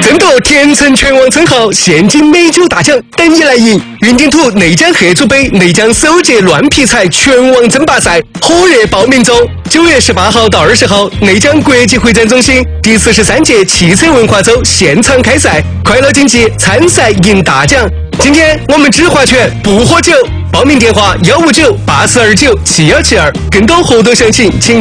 争夺田城拳王称号，现金美酒大奖等你来赢！云顶土内江黑猪杯内江首届乱劈柴拳王争霸赛火热报名中，9月18号到20号，内江国际会展中心第43届汽车文化周现场开赛，快乐竞技，参赛赢大奖。今天我们只划拳不喝酒，报名电话159-8429-7172，更多活动详情请